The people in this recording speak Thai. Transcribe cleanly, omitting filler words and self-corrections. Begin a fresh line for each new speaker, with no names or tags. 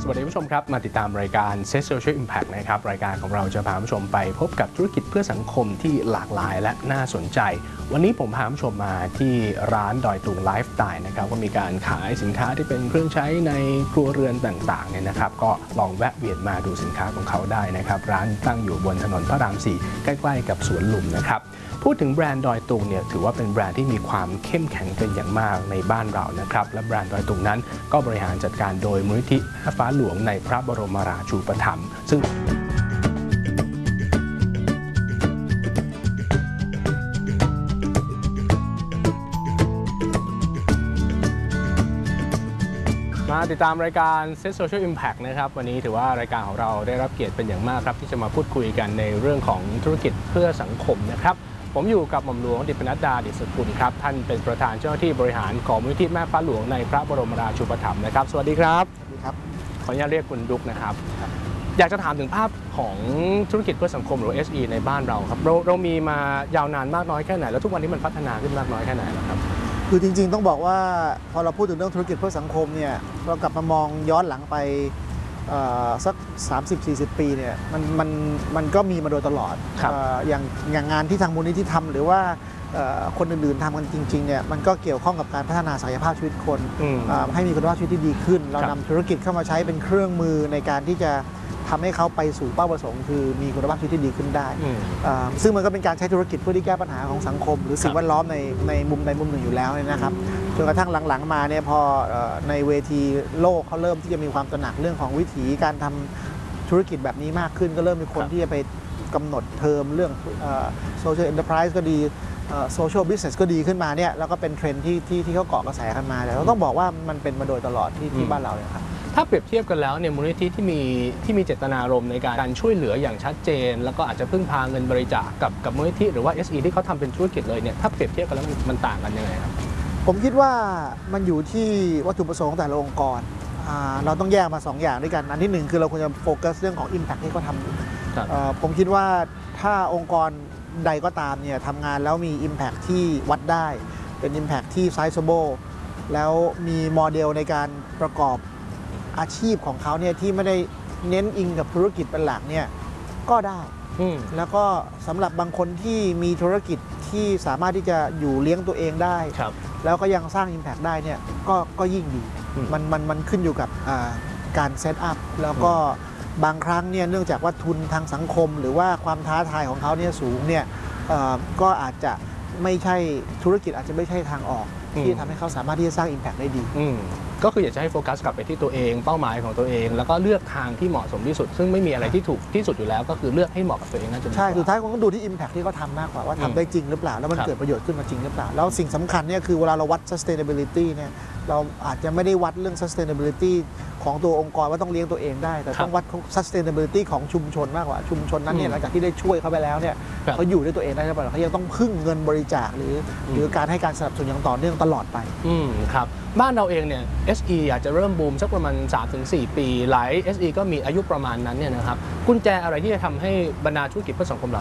สวัสดีผู้ชมครับมาติดตามรายการ Set Social Impact นะครับรายการของเราจะพาผู้ชมไปพบกับธุรกิจเพื่อสังคมที่หลากหลายและน่าสนใจวันนี้ผมพาผู้ชมมาที่ร้านดอยตุงไลฟ์สไตล์นะครับก็มีการขายสินค้าที่เป็นเครื่องใช้ในครัวเรือนต่างๆเนี่ยนะครับก็ลองแวะเวียนมาดูสินค้าของเขาได้นะครับร้านตั้งอยู่บนถนนพระราม 4ใกล้ๆกับสวนลุมนะครับพูดถึงแบรนด์ดอยตุงเนี่ยถือว่าเป็นแบรนด์ที่มีความเข้มแข็งเป็นอย่างมากในบ้านเรานะครับและแบรนด์ดอยตุงนั้นก็บริหารจัดการโดยมูลนิธิฟ้าหลวงในพระบรมราชูปถัมภ์ซึ่งมาติดตามรายการ Set Social Impact นะครับวันนี้ถือว่ารายการของเราได้รับเกียรติเป็นอย่างมากครับที่จะมาพูดคุยกันในเรื่องของธุรกิจเพื่อสังคมนะครับผมอยู่กับหม่อมหลวงดิษฐปนัดดาดิษฐสกุลครับท่านเป็นประธานเจ้าหน้าที่บริหารของมูลนิธิแม่ฟ้าหลวงในพระบรมราชูปถัมภ์นะครับสวัสดีครับ
สวัสดีครับ
ขออนุญาตเรียกคุณดุ๊กนะครับอยากจะถามถึงภาพของธุรกิจเพื่อสังคมหรือ SE ในบ้านเราครับเรามีมายาวนานมากน้อยแค่ไหนแล้วทุกวันนี้มันพัฒนาขึ้นมากน้อยแค่ไหนครับ
คือจริงๆต้องบอกว่าพอเราพูดถึงเรื่องธุรกิจเพื่อสังคมเนี่ยเรากลับมามองย้อนหลังไปสัก 30-40 ปีเนี่ยมันก็มีมาโดยตลอดอย่างงานที่ทางมูลนิธิทำหรือว่าคนอื่นๆทำกันจริงๆเนี่ยมันก็เกี่ยวข้องกับการพัฒนาศักยภาพชีวิตคนให้มีคุณภาพชีวิตที่ดีขึ้นเรานำธุรกิจเข้ามาใช้เป็นเครื่องมือในการที่จะทำให้เขาไปสู่เป้าประสงค์คือมีคุณภาพชีวิตที่ดีขึ้นได้ซึ่งมันก็เป็นการใช้ธุรกิจเพื่อที่แก้ปัญหาของสังคมหรือสิ่งแวดล้อมในมุมใดมุมหนึ่งอยู่แล้วนะครับจนกระทั่งหลังๆมาเนี่ยพอในเวทีโลกเขาเริ่มที่จะมีความตระหนักเรื่องของวิถีการทำธุรกิจแบบนี้มากขึ้นก็เริ่มมีคนที่จะไปกำหนดเทอมเรื่องsocial enterprise ก็ดีsocial business ก็ดีขึ้นมาเนี่ยแล้วก็เป็นเทรนด์ที่เขาเกาะกระแสกันมาแต่เราต้องบอกว่ามันเป็นมาโดยตลอดที่บ้านเราเนี่ยครับ
ถ้าเปรียบเทียบกันแล้วเนี่ยมูลนิธิที่มีเจตนารมณ์ในการช่วยเหลืออย่างชัดเจนแล้วก็อาจจะพึ่งพาเงินบริจาคกับมูลนิธิหรือว่า SE ที่เขาทำเป็นธุรกิจเลยเนี่ยถ้าเปรียบเทียบกันแล้วมันต่างกันยังไงครับ
ผมคิดว่ามันอยู่ที่วัตถุประสงค์ของแต่ละองค์กรเราต้องแยกมา2อย่างด้วยกันอันที่1คือเราควรจะโฟกัสเรื่องของ Impact ที่เขาทำอยู่ผมคิดว่าถ้าองค์กรใดก็ตามเนี่ยทำงานแล้วมี Impact ที่วัดได้เป็น Impact ที่ Sizable แล้วมีโมเดลในการประกอบอาชีพของเขาเนี่ยที่ไม่ได้เน้นอิงกับธุรกิจเป็นหลักเนี่ยก็ได้แล้วก็สำหรับบางคนที่มีธุรกิจที่สามารถที่จะอยู่เลี้ยงตัวเองได้แล้วก็ยังสร้าง Impact ได้เนี่ยก็ยิ่งดีมันขึ้นอยู่กับการเซตอัพแล้วก็บางครั้งเนี่ยเนื่องจากว่าทุนทางสังคมหรือว่าความท้าทายของเขาเนี่ยสูงเนี่ยก็อาจจะไม่ใช่ธุรกิจอาจจะไม่ใช่ทางออกที่ทำให้เขาสามารถที่จะสร้าง Impact ได้ดี
ก็คืออยากจะให้โฟกัสกลับไปที่ตัวเองเป้าหมายของตัวเองแล้วก็เลือกทางที่เหมาะสมที่สุดซึ่งไม่มีอะไรที่ถูกที่สุดอยู่แล้วก็คือเลือกให้เหมาะกับตัวเองน่าจะ
ใช่สุดท้ายคงต้องดูที่ Impact ที่เขาทำมากกว่าว่าทำได้จริงหรือเปล่าแล้วมันเกิดประโยชน์ขึ้นมาจริงหรือเปล่าแล้วสิ่งสำคัญเนี่ยคือเวลาเราวัด sustainability เนี่ยเราอาจจะไม่ได้วัดเรื่อง sustainability ของตัวองค์กรว่าต้องเลี้ยงตัวเองได้แต่ต้องวัด sustainability ของชุมชนมากกว่าชุมชนนั้นเนี่ยหลังจากที่ได้ช่วยเขาไปแล้วเนี่ยเขาอยู่ด้วยตัวเองได้หรือเปล่าเขายังต้องพึ่งเงินบริจาคหรือการให้การสนับสนุนอย่างต่อเนื่องตลอดไป
ครับบ้านเราเองเนี่ย SE อาจจะเริ่มบูมสักประมาณ 3-4 ปีหลาย SE ก็มีอายุประมาณนั้นเนี่ยนะครับกุญแจอะไรที่จะทำให้บรรดาธุรกิจเพื่อสังคมเหล่า